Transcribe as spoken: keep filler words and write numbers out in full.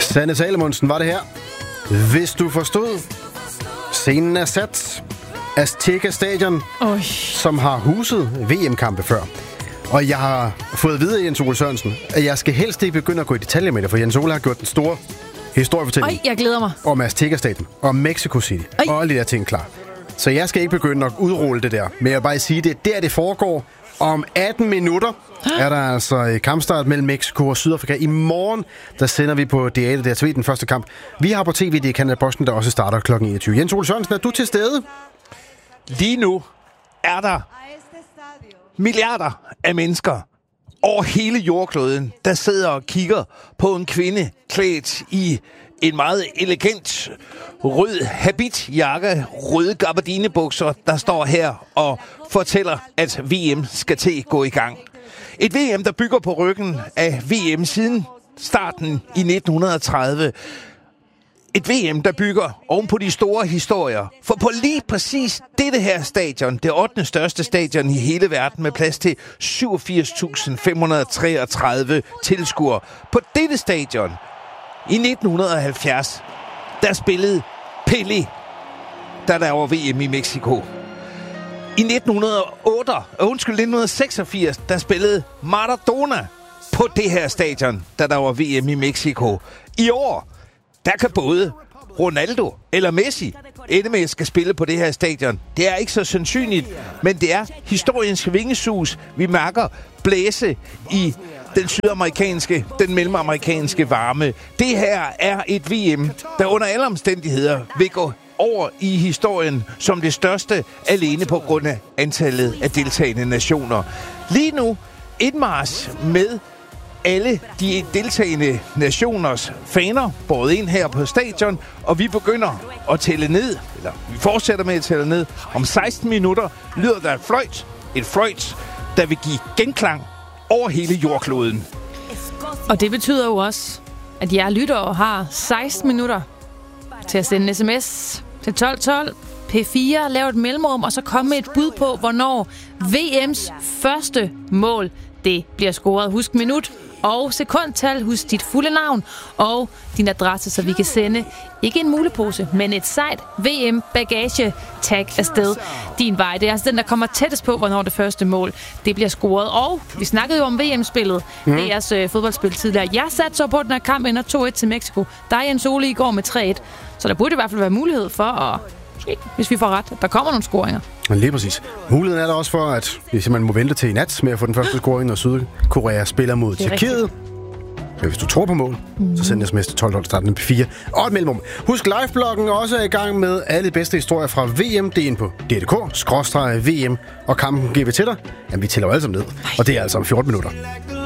Sanne Salomonsen var det her. Hvis du forstod, scenen er sat. Azteca Stadion, Oi. som har huset V M-kampe før. Og jeg har fået at vide af Jens Ole Sørensen, at jeg skal helst ikke begynde at gå i detaljer med det, for Jens Ole har gjort den store historiefortælling. Oj, jeg glæder mig. Om Azteca Stadion, og Mexico City, Oj. og alle de der ting klar. Så jeg skal ikke begynde at udrulle det der, men jeg vil bare sige, det er der, det foregår. Om atten minutter er der altså kampstart mellem Mexico og Sydafrika. I morgen, der sender vi på D R, der er den første kamp. Vi har på tv, det er Canada Boston, der også starter klokken enogtyve. Jens Ole Sørensen, er du til stede? Lige nu er der milliarder af mennesker over hele jordkloden, der sidder og kigger på en kvinde klædt i en meget elegant rød habitjakke, røde gabardinebukser, der står her og fortæller, at V M skal til at gå i gang. Et V M, der bygger på ryggen af V M siden starten i nitten tredive. Et V M, der bygger oven på de store historier. For på lige præcis dette her stadion, det ottende største stadion i hele verden med plads til syvogfirs tusind fem hundrede treogtredive tilskuere. På dette stadion i nitten halvfjerds, der spillede Pelé, da der var V M i Mexico. I nitten otte, undskyld, nitten seksogfirs, der spillede Maradona på det her stadion, da der var V M i Mexico. I år, der kan både Ronaldo eller Messi ende med at skal spille på det her stadion. Det er ikke så sandsynligt, men det er historiens vingesus, vi mærker blæse i den sydamerikanske, den mellemamerikanske varme. Det her er et V M, der under alle omstændigheder vil gå over i historien som det største, alene på grund af antallet af deltagende nationer. Lige nu indmarch med alle de deltagende nationers faner båret ind her på stadion, og vi begynder at tælle ned, eller vi fortsætter med at tælle ned. Om seksten minutter lyder der et fløjt, et fløjt, der vil give genklang over hele jordkloden. Og det betyder jo også, at jer lyttere har seksten minutter til at sende en sms til tolv tolv, P fire, lave et mellemrum, og så komme med et bud på, hvornår V M's første mål, det bliver scoret. Husk minut og sekundtal, husk dit fulde navn og din adresse, så vi kan sende ikke en mulepose, men et sejt V M-bagage-tag afsted din vej. Det er altså den, der kommer tættest på, hvornår det første mål det bliver scoret. Og vi snakkede jo om V M-spillet, mm. V R's øh, fodboldspil tidligere. Jeg satte så på, at den her kamp ender to et til Mexico. Der er Jens Ole i går med tre et, så der burde i hvert fald være mulighed for at, hvis vi får ret, at der kommer nogle scoringer. Lige præcis. Muligheden er der også for, at vi simpelthen må vente til i nat med at få den første scoring, når Sydkorea spiller mod Tjekkiet. Men hvis du tror på mål, mm. så send en sms til tolv tolv, starten P fire og et mellemrum. Husk, livebloggen også er i gang med alle bedste historier fra V M. Det er inde på D R punktum D K, skråstreg V M, og kampen giver vi til dig. Jamen, vi tæller jo alle sammen ned, og det er altså om fjorten minutter.